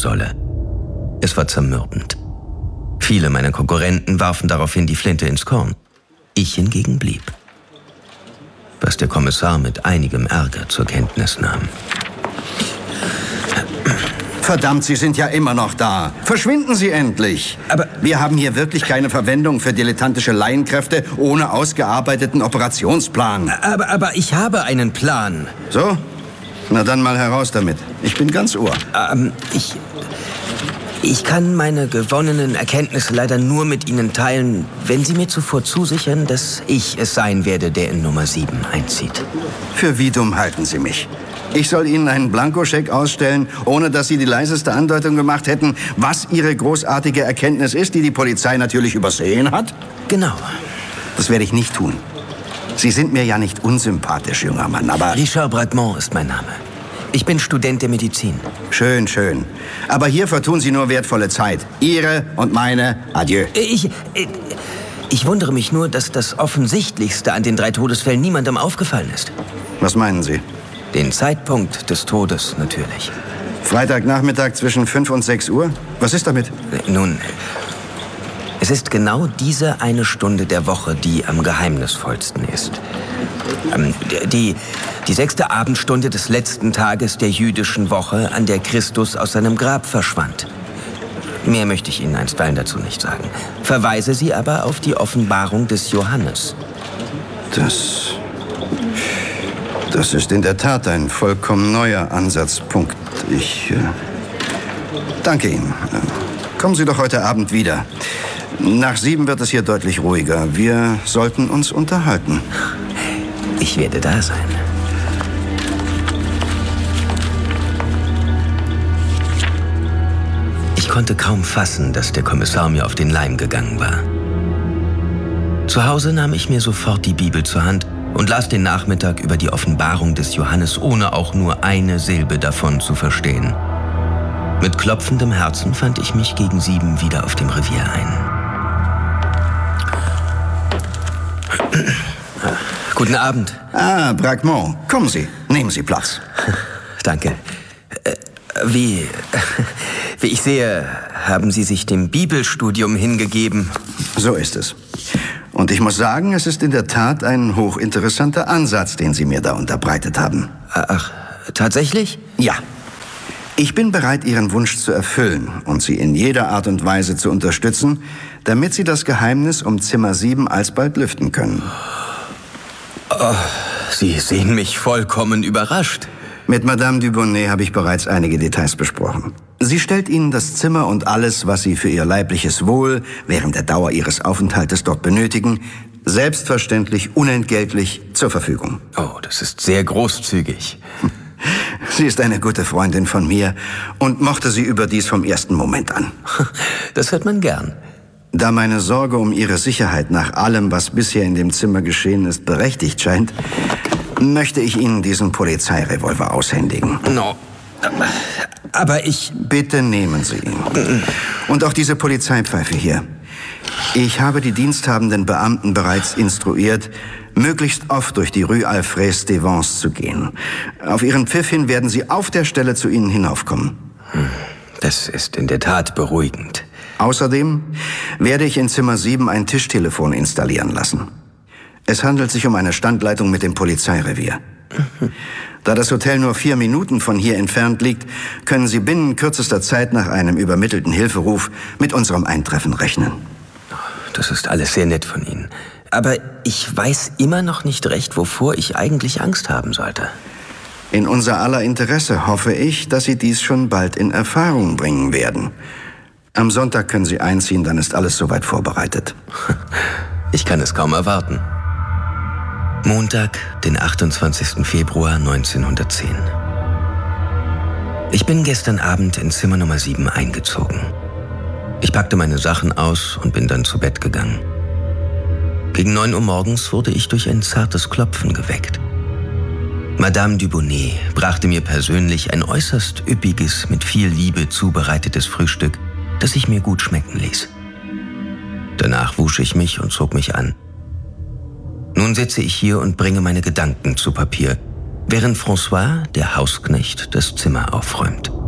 solle. Es war zermürbend. Viele meiner Konkurrenten warfen daraufhin die Flinte ins Korn. Ich hingegen blieb. Was der Kommissar mit einigem Ärger zur Kenntnis nahm. Verdammt, Sie sind ja immer noch da. Verschwinden Sie endlich. Aber wir haben hier wirklich keine Verwendung für dilettantische Laienkräfte ohne ausgearbeiteten Operationsplan. Aber ich habe einen Plan. So? Na dann mal heraus damit. Ich bin ganz Ohr. Ich kann meine gewonnenen Erkenntnisse leider nur mit Ihnen teilen, wenn Sie mir zuvor zusichern, dass ich es sein werde, der in Nummer 7 einzieht. Für wie dumm halten Sie mich? Ich soll Ihnen einen Blankoscheck ausstellen, ohne dass Sie die leiseste Andeutung gemacht hätten, was Ihre großartige Erkenntnis ist, die die Polizei natürlich übersehen hat? Genau. Das werde ich nicht tun. Sie sind mir ja nicht unsympathisch, junger Mann, aber... Richard Braquemont ist mein Name. Ich bin Student der Medizin. Schön, schön. Aber hier vertun Sie nur wertvolle Zeit. Ihre und meine. Adieu. Ich wundere mich nur, dass das Offensichtlichste an den 3 Todesfällen niemandem aufgefallen ist. Was meinen Sie? Den Zeitpunkt des Todes natürlich. Freitagnachmittag zwischen 5 und 6 Uhr? Was ist damit? Nun, es ist genau diese eine Stunde der Woche, die am geheimnisvollsten ist. Die 6. Abendstunde des letzten Tages der jüdischen Woche, an der Christus aus seinem Grab verschwand. Mehr möchte ich Ihnen einstweilen dazu nicht sagen. Verweise Sie aber auf die Offenbarung des Johannes. Das ist in der Tat ein vollkommen neuer Ansatzpunkt. Ich danke Ihnen. Kommen Sie doch heute Abend wieder. Nach 7 wird es hier deutlich ruhiger. Wir sollten uns unterhalten. Ich werde da sein. Ich konnte kaum fassen, dass der Kommissar mir auf den Leim gegangen war. Zu Hause nahm ich mir sofort die Bibel zur Hand und las den Nachmittag über die Offenbarung des Johannes, ohne auch nur eine Silbe davon zu verstehen. Mit klopfendem Herzen fand ich mich gegen 7 wieder auf dem Revier ein. Guten Abend. Braquemont. Kommen Sie. Nehmen Sie Platz. Danke. Wie ich sehe, haben Sie sich dem Bibelstudium hingegeben. So ist es. Und ich muss sagen, es ist in der Tat ein hochinteressanter Ansatz, den Sie mir da unterbreitet haben. Ach, tatsächlich? Ja. Ich bin bereit, Ihren Wunsch zu erfüllen und Sie in jeder Art und Weise zu unterstützen, damit Sie das Geheimnis um Zimmer 7 alsbald lüften können. Oh, Sie sehen mich vollkommen überrascht. Mit Madame Dubonnet habe ich bereits einige Details besprochen. Sie stellt Ihnen das Zimmer und alles, was Sie für Ihr leibliches Wohl während der Dauer Ihres Aufenthaltes dort benötigen, selbstverständlich unentgeltlich zur Verfügung. Oh, das ist sehr großzügig. Sie ist eine gute Freundin von mir und mochte sie überdies vom ersten Moment an. Das hört man gern. Da meine Sorge um Ihre Sicherheit nach allem, was bisher in dem Zimmer geschehen ist, berechtigt scheint, möchte ich Ihnen diesen Polizeirevolver aushändigen. No. Aber ich... Bitte nehmen Sie ihn. Und auch diese Polizeipfeife hier. Ich habe die diensthabenden Beamten bereits instruiert, möglichst oft durch die Rue Alfred des Vents zu gehen. Auf Ihren Pfiff hin werden sie auf der Stelle zu Ihnen hinaufkommen. Das ist in der Tat beruhigend. Außerdem werde ich in Zimmer 7 ein Tischtelefon installieren lassen. Es handelt sich um eine Standleitung mit dem Polizeirevier. Da das Hotel nur 4 Minuten von hier entfernt liegt, können Sie binnen kürzester Zeit nach einem übermittelten Hilferuf mit unserem Eintreffen rechnen. Das ist alles sehr nett von Ihnen. Aber ich weiß immer noch nicht recht, wovor ich eigentlich Angst haben sollte. In unser aller Interesse hoffe ich, dass Sie dies schon bald in Erfahrung bringen werden. Am Sonntag können Sie einziehen, dann ist alles soweit vorbereitet. Ich kann es kaum erwarten. Montag, den 28. Februar 1910. Ich bin gestern Abend in Zimmer Nummer 7 eingezogen. Ich packte meine Sachen aus und bin dann zu Bett gegangen. Gegen 9 Uhr morgens wurde ich durch ein zartes Klopfen geweckt. Madame Dubonnet brachte mir persönlich ein äußerst üppiges, mit viel Liebe zubereitetes Frühstück, das ich mir gut schmecken ließ. Danach wusch ich mich und zog mich an. Nun sitze ich hier und bringe meine Gedanken zu Papier, während François, der Hausknecht, das Zimmer aufräumt.